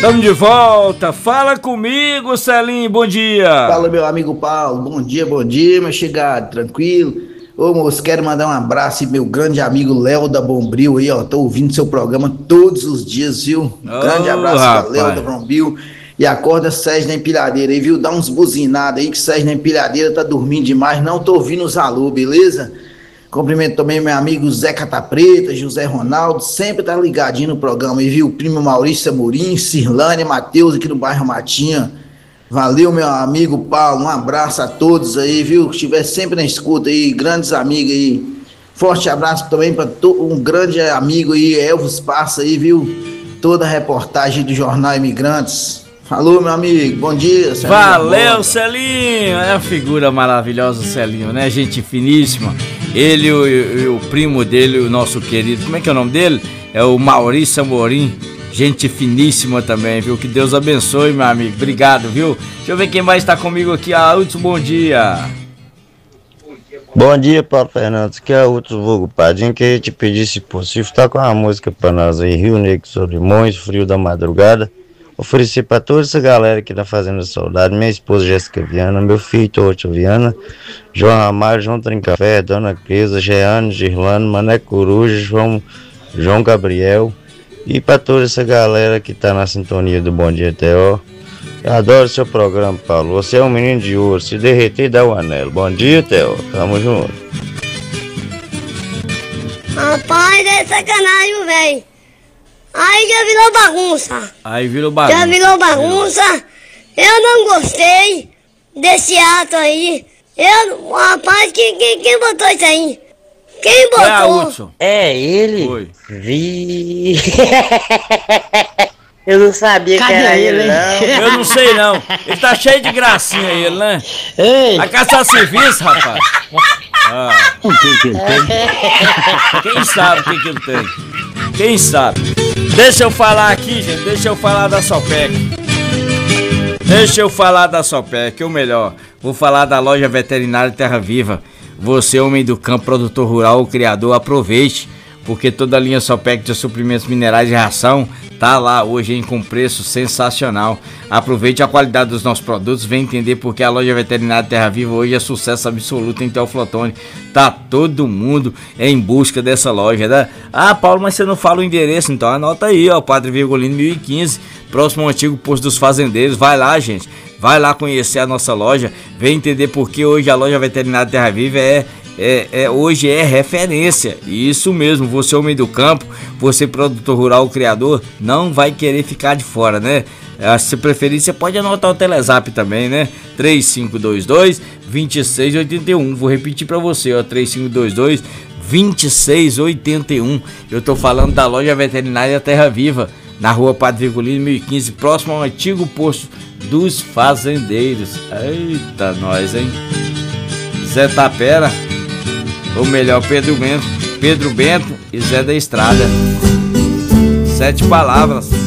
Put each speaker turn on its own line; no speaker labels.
Estamos de volta. Fala comigo, Celinho. Bom dia.
Fala, meu amigo Paulo. Bom dia, meu chegado. Tranquilo? Ô, moço, quero mandar um abraço e meu grande amigo Léo da Bombril aí, ó. Tô ouvindo seu programa todos os dias, viu? Grande abraço pra Léo da Bombril. E acorda Sérgio na empilhadeira aí, viu? Dá uns buzinadas aí que Sérgio na empilhadeira tá dormindo demais. Não tô ouvindo os alô, beleza? Cumprimento também meu amigo Zé Catapreta, José Ronaldo, sempre tá ligadinho no programa aí, viu? Primo Maurício Amorim, Cirlânia, Matheus aqui no bairro Matinha. Valeu, meu amigo Paulo, um abraço a todos aí, viu? Que estiver sempre na escuta aí, grandes amigos aí. Forte abraço também para um grande amigo aí, Elvis Passa aí, viu? Toda a reportagem do Jornal Imigrantes. Falou, meu amigo, bom dia,
Celinho. Valeu, Celinho, é a figura maravilhosa, Celinho, né? Gente finíssima. Ele e o primo dele, o nosso querido, como é que é o nome dele? É o Maurício Amorim, gente finíssima também, viu? Que Deus abençoe, meu amigo, obrigado, viu? Deixa eu ver quem mais está comigo aqui, Hudson, bom dia.
Bom dia, Paulo Fernandes, que é outro vulgo Padinho, que eu te pedi, se possível, tá com uma música pra nós aí, Rio Negro, Solimões, Frio da Madrugada. Oferecer para toda essa galera que tá fazendo saudade, minha esposa Jéssica Viana, meu filho Tôtio Viana, João Ramalho, João Trincafé, Dona Crisa, Jeane, Girlano, Mané Coruja, João Gabriel, e para toda essa galera que tá na sintonia do Bom Dia Teó. Eu adoro seu programa, Paulo, você é um menino de ouro, se derreter dá o anelo. Bom dia, Teó, tamo junto.
Rapaz, é sacanagem, velho. Aí já virou bagunça.
Já virou
bagunça. Eu não gostei desse ato aí. Rapaz, quem botou isso aí? Quem botou?
É ele.
Foi.
Eu não sabia. Cadê que era ele,
não. Eu não sei não. Ele tá cheio de gracinha ele, né?
Ei.
Vai caçar serviço, rapaz. Quem sabe o que ele tem? Quem sabe? Deixa eu falar aqui, gente. Deixa eu falar da Sopec, ou melhor, vou falar da loja veterinária Terra Viva. Você, homem do campo, produtor rural ou criador, aproveite, porque toda a linha Sopec de suprimentos minerais e ração tá lá hoje com preço sensacional. Aproveite a qualidade dos nossos produtos, vem entender porque a loja veterinária Terra Viva hoje é sucesso absoluto em Teoflotone. Tá todo mundo em busca dessa loja, né? Ah, Paulo, mas você não fala o endereço, então anota aí, ó, Padre Virgulino 1015, próximo ao antigo posto dos fazendeiros. Vai lá, gente, vai lá conhecer a nossa loja, vem entender porque hoje a loja veterinária Terra Viva hoje é referência. Isso mesmo, você homem do campo, você produtor rural ou criador, não vai querer ficar de fora, né? Se preferir, você pode anotar o Telezap também, né? 3522-2681. Vou repetir pra você, ó, 3522-2681. Eu tô falando da loja veterinária Terra Viva, na rua Padre Virgulino 1015, próximo ao antigo posto dos fazendeiros. Eita, nós, hein? Zé Tapera, ou melhor, Pedro Bento e Zé da Estrada. 7 palavras.